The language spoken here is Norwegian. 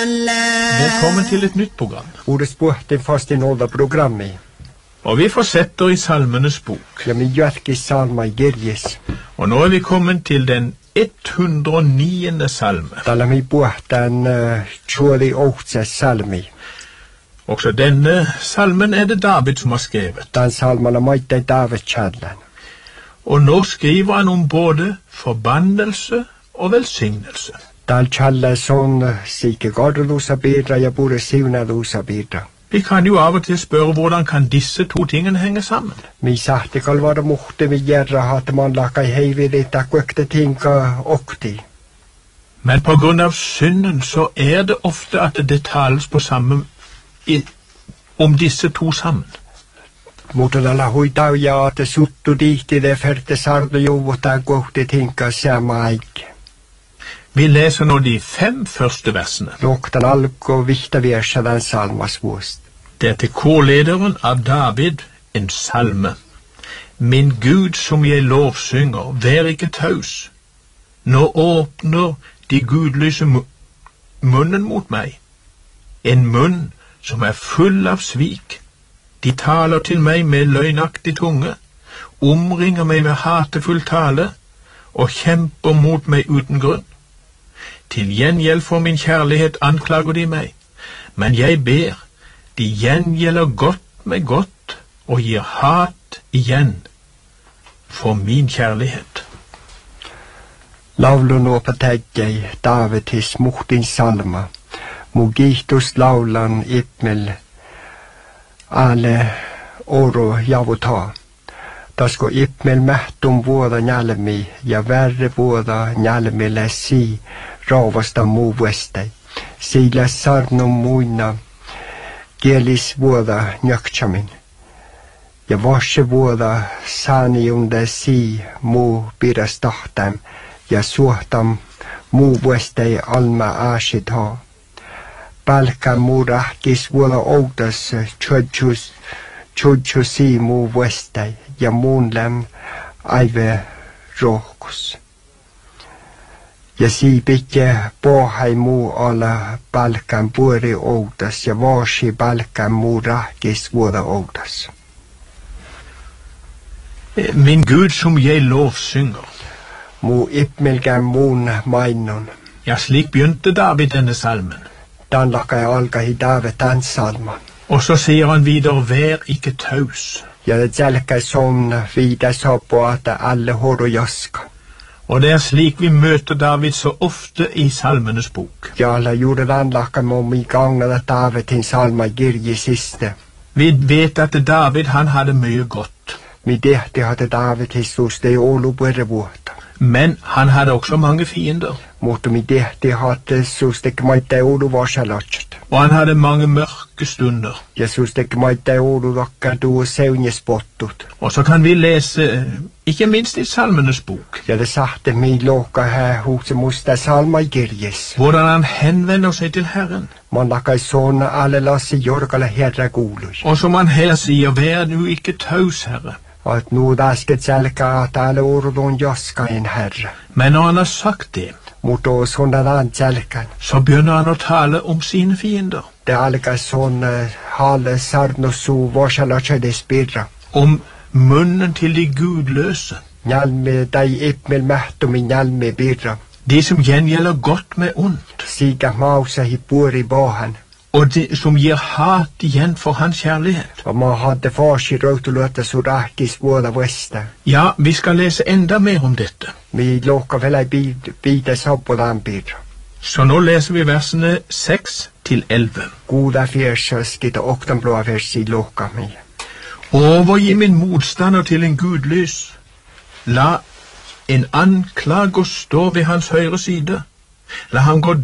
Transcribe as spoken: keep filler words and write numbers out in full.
Velkommen til et nytt program. Ordet spurte fast i nåda programmet. Og vi fortsetter i Salmenes bok. Ja, mi gjørk i salma i Girjes. Og nå er vi kommet til den hundre og niende salme. Da la mi bort den uh, tjueåtte salmi. Også denne salmen er det David som har skrevet. Den salmen er møyte David kjærlen. Og nå skriver han om både forbannelse og velsignelse. Den kjærle sånn sikke gardelosa bidra, jeg borde sivna losa bidra. Vi kan jo av og til spørre hvordan kan disse to tingene henge sammen. Mi sagte kall var det mohte vi gjerra hatt man laka i heivi litt akvekte tinga okti. Men på grunn av synden så er det ofte at det tales på samme i, om disse to sammen. Mutta la huitau ja at suttu dihti det ferte sardu jovota gåkte tinga sama eik. Vi leser nå de fem første versene. Lukten alko vikta versa den salmas vost. Det er til korlederen av David en salme. Min Gud som jeg lovsynger, vær ikke taus. Nå åpner de gudløse munnen mot meg. En munn som er full av svik. De taler til meg med løgnaktig tunge, omringer meg med hatefull tale og kjemper mot meg uten grunn. Til gjengjeld for min kjærlighet anklager de meg, men jeg ber, de gjengjelder godt med godt og gir hat igjen for min kjærlighet. Laulu nå på teggei, David til smuktin salma, Mogitus laulan ipmel, alle oro javota. Da sko ipmel mehtum våda njalemi, ja verre våda njalemi lesi, ravasta mu vestei. Sila sarnum muina, gelis våda njöktjamin. Ja varse våda sani unda si mu biras tahtem, ja suhtam mu vestei alma asit ha. Balka mu rahkis våda oudas tjödjus, tjödjusi mu vestei, ja muunlem aive rohkus. Ja si pitje pohai mu olla balkan puori oudas, ja varsi balkan mu rahkis våda oudas. Min Gud som jeg lovsynger. Mu ipmelgän muun mainnon. Ja, slik begynte David denne salmen. Dan lakai alkahi David den salman. Og så sier han videre, vær ikke taus. Ja, det jälkei som videre sa på at alle hår og jaska. Og det er slik vi møter David så ofte i salmenes bok. Ja, la gjorde den lakai om i gangen at David til salma girje siste. Vi vet at David han hadde mye godt. Mi dehti hadde David Kristus det olu börre våta. Men han hadde også mange fiender. Mutta mi dehti hadde sus det kmaita olu varsalachet. Og han hadde mange mørke stunder. Jesus det kmaita olu lakka du sevnje spottut. Og så kan vi lese, ikke minst i salmenes bok, ja det sagte mi loka her hos musta salma i girjes. hvordan han henvender seg til Herren. Man lakai sånne alle lassi jorgala herra gulus. Og som han her sier, vær du ikke taus, Herre. At nu dasket selka at alle ordon jaska en herre. Men når han har sagt det, mot oss sånne den selkan, så begynner han å tale om sine fiender. Det er alle sånne hale sarnosu varsala kjøde spirra. Om munnen til de gudløse. Njalme dei ipmel mehtum i njalme birra. De som gjengjelder godt med ondt. Siga mausa hi bor i bahan. Og de som gir hat igjen for hans kjærlighet. Og man hadde farsi rautuløta surakis våda vesta. Ja, vi skal lese enda mer om dette. Vi loka vel ei bida sabbo den birra. Så nå leser vi versene seks til elleve. Goda fjersaskita og den blå versi loka mi. Overgi min motstander til en gudløs. La en anklager stå ved hans høyre side. La han gå